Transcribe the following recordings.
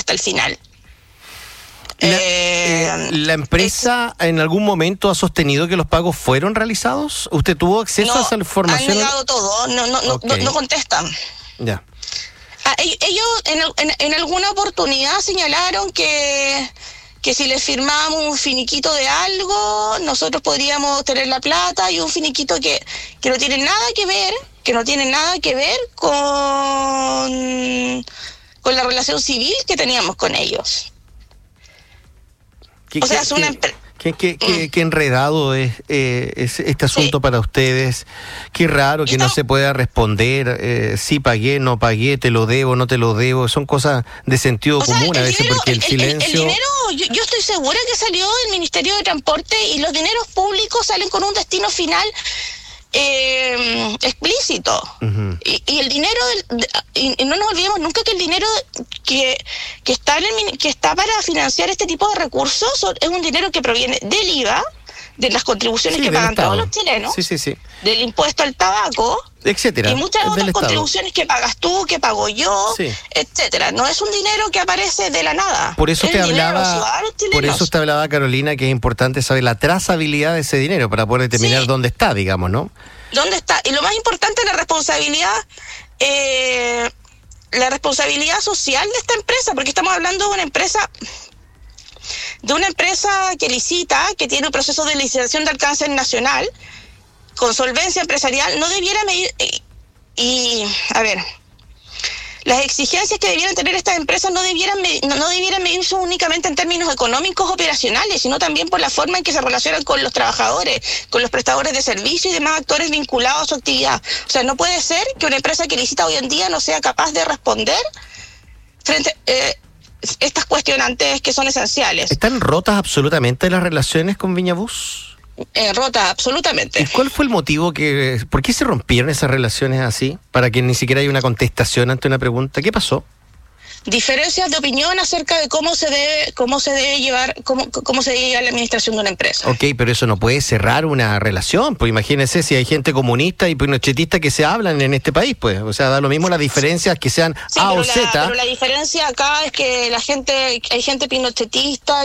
hasta el final. ¿La empresa en algún momento ha sostenido que los pagos fueron realizados? ¿Usted tuvo acceso a esa información? Han negado todo, no contestan. Ya. Ellos en alguna oportunidad señalaron que si les firmábamos un finiquito de algo, nosotros podríamos tener la plata, y un finiquito que no tiene nada que ver con la relación civil que teníamos con ellos. O sea, es una empresa. Qué enredado es este asunto para ustedes. Qué raro que no se pueda responder sí pagué, no pagué, te lo debo, no te lo debo. Son cosas de sentido común a veces, porque el silencio... El dinero, yo estoy segura que salió del Ministerio de Transporte, y los dineros públicos salen con un destino final explícito. Uh-huh. Y el dinero y no nos olvidemos nunca que el dinero que está para financiar este tipo de recursos es un dinero que proviene del IVA, de las contribuciones que pagan todos los chilenos, del impuesto al tabaco, etcétera, y muchas otras contribuciones que pagas tú, que pago yo, etcétera. No es un dinero que aparece de la nada. Por eso te hablaba, Carolina, que es importante saber la trazabilidad de ese dinero para poder determinar dónde está, digamos, ¿no? ¿Dónde está? Y lo más importante es la responsabilidad social de esta empresa, porque estamos hablando de una empresa que licita, que tiene un proceso de licitación de alcance nacional, con solvencia empresarial. No debiera medir, las exigencias que debieran tener estas empresas no debieran medirse únicamente en términos económicos operacionales, sino también por la forma en que se relacionan con los trabajadores, con los prestadores de servicio y demás actores vinculados a su actividad. O sea, no puede ser que una empresa que licita hoy en día no sea capaz de responder frente estas cuestionantes que son esenciales. ¿Están rotas absolutamente las relaciones con Viñabús? Rotas, absolutamente. ¿Y cuál fue el motivo por qué se rompieron esas relaciones así? Para que ni siquiera haya una contestación ante una pregunta. ¿Qué pasó? Diferencias de opinión acerca de cómo se debe llevar la administración de una empresa. Ok, pero eso no puede cerrar una relación, pues imagínense si hay gente comunista y pinochetista que se hablan en este país, pues, o sea, da lo mismo las diferencias que sean A o Z. Pero la diferencia acá es que hay gente pinochetista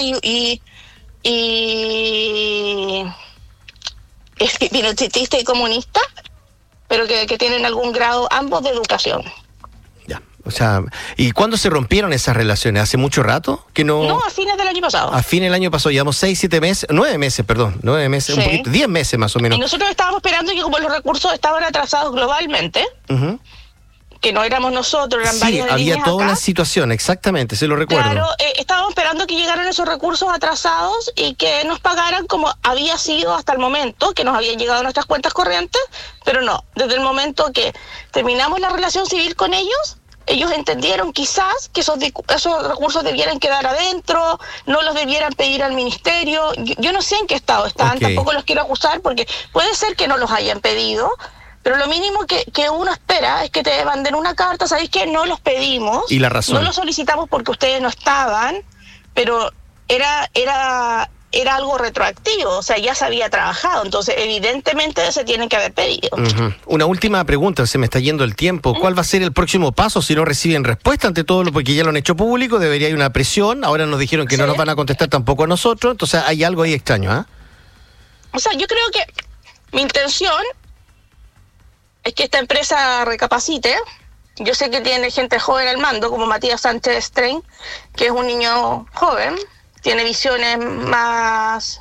pinochetista y comunista, pero que tienen algún grado ambos de educación. O sea, ¿y cuándo se rompieron esas relaciones? ¿Hace mucho rato? No, a fines del año pasado. A fines del año pasado, llevamos 9 meses, un poquito, 10 meses más o menos. Y nosotros estábamos esperando que, como los recursos estaban atrasados globalmente, que no éramos nosotros, eran varias líneas. Había toda una situación, exactamente, se lo recuerdo. Claro, estábamos esperando que llegaran esos recursos atrasados y que nos pagaran como había sido hasta el momento, que nos habían llegado a nuestras cuentas corrientes, pero no, desde el momento que terminamos la relación civil con ellos entendieron quizás que esos recursos debieran quedar adentro, no los debieran pedir al ministerio. Yo no sé en qué estado están, tampoco los quiero acusar, porque puede ser que no los hayan pedido, pero lo mínimo que uno espera es que te manden una carta, ¿sabéis qué? No los pedimos, y la razón, no los solicitamos porque ustedes no estaban, pero era algo retroactivo, o sea, ya se había trabajado, entonces evidentemente se tienen que haber pedido. Uh-huh. Una última pregunta, se me está yendo el tiempo. ¿Cuál va a ser el próximo paso si no reciben respuesta ante todo lo porque ya lo han hecho público? Debería haber una presión, ahora nos dijeron que no nos van a contestar tampoco a nosotros, entonces hay algo ahí extraño, ¿ah? O sea, yo creo que mi intención es que esta empresa recapacite. Yo sé que tiene gente joven al mando, como Matías Sánchez Strain, que es un niño joven, tiene visiones más,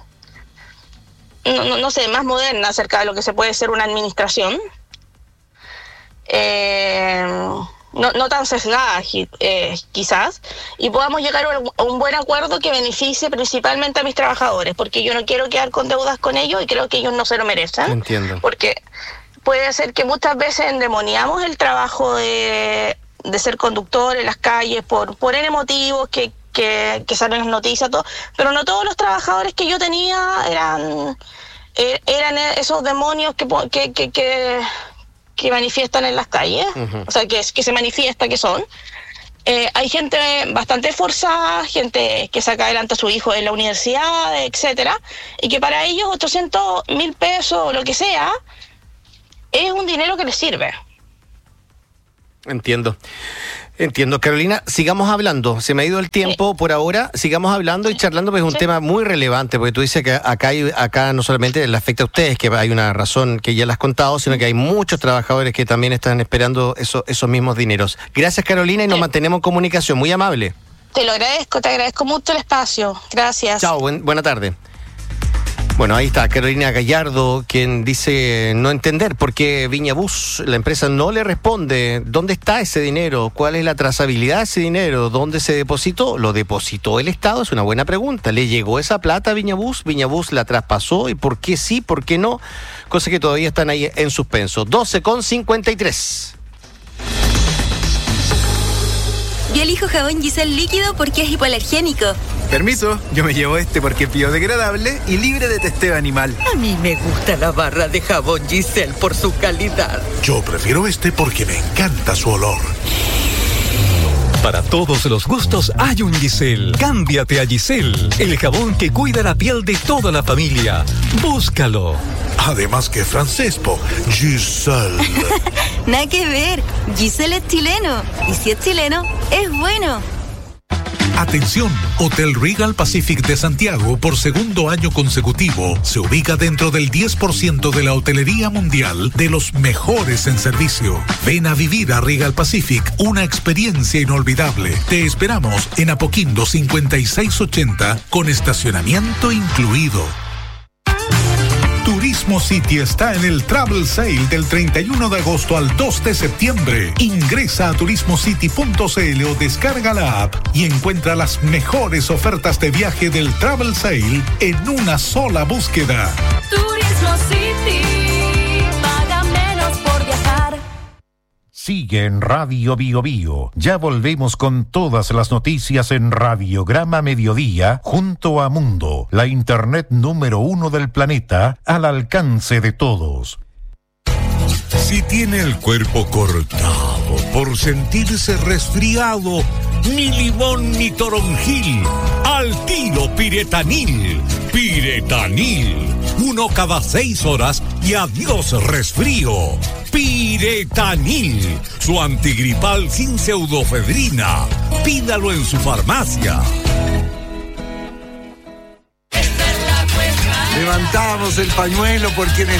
no sé, más modernas acerca de lo que se puede ser una administración, no tan sesgada quizás, y podamos llegar a un buen acuerdo que beneficie principalmente a mis trabajadores, porque yo no quiero quedar con deudas con ellos y creo que ellos no se lo merecen. Entiendo. Porque puede ser que muchas veces endemoniamos el trabajo de ser conductor en las calles por N motivos que salen las noticias, todo, pero no todos los trabajadores que yo tenía eran esos demonios que manifiestan en las calles, uh-huh. O sea, que se manifiesta que son. Hay gente bastante esforzada, gente que saca adelante a su hijo en la universidad, etcétera, y que para ellos 800,000 pesos o lo que sea es un dinero que les sirve. Entiendo. Entiendo, Carolina, sigamos hablando. Se me ha ido el tiempo por ahora, sigamos hablando y charlando, porque es un tema muy relevante, porque tú dices que acá no solamente le afecta a ustedes, que hay una razón que ya la has contado, sino que hay muchos trabajadores que también están esperando esos mismos dineros. Gracias, Carolina, y nos mantenemos en comunicación. Muy amable. Te agradezco mucho el espacio. Gracias. Chao, buena tarde. Bueno, ahí está Carolina Gallardo, quien dice no entender por qué Viña Bus, la empresa, no le responde dónde está ese dinero, cuál es la trazabilidad de ese dinero, dónde se depositó. ¿Lo depositó el Estado? Es una buena pregunta. ¿Le llegó esa plata a Viña Bus? ¿Viña Bus la traspasó? ¿Y por qué sí, por qué no? Cosas que todavía están ahí en suspenso. 12:53. Yo elijo jabón Giselle líquido porque es hipoalergénico. Permiso, yo me llevo este porque es biodegradable y libre de testeo animal. A mí me gusta la barra de jabón Giselle por su calidad. Yo prefiero este porque me encanta su olor. Para todos los gustos hay un Giselle. Cámbiate a Giselle, el jabón que cuida la piel de toda la familia. Búscalo. Además que francés, Giselle. Nada que ver, Giselle es chileno. Y si es chileno, es bueno. Atención, Hotel Regal Pacific de Santiago, por segundo año consecutivo, se ubica dentro del 10% de la hotelería mundial de los mejores en servicio. Ven a vivir a Regal Pacific una experiencia inolvidable. Te esperamos en Apoquindo 5680 con estacionamiento incluido. Turismo City está en el Travel Sale del 31 de agosto al 2 de septiembre. Ingresa a turismocity.cl o descarga la app y encuentra las mejores ofertas de viaje del Travel Sale en una sola búsqueda. Turismo City, paga menos por viajar. Sigue en Radio Bio Bio. Ya volvemos con todas las noticias en Radiograma Mediodía junto a Mundo, la internet número 1 del planeta, al alcance de todos. Si tiene el cuerpo cortado por sentirse resfriado, ni limón ni toronjil, al tiro Piretanil. Piretanil, 1 cada 6 horas y adiós resfrío. Piretanil, su antigripal sin pseudofedrina. Pídalo en su farmacia. Levantamos el pañuelo por quienes